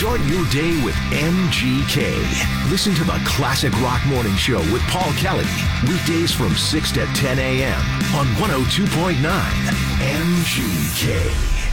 Start your day with MGK. Listen to the Classic Rock Morning Show with Paul Kelly. Weekdays from 6 to 10 a.m. on 102.9 MGK.